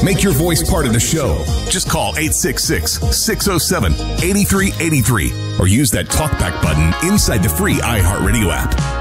Make your voice part of the show. Just call 866-607-8383 or use that talkback button inside the free iHeartRadio app.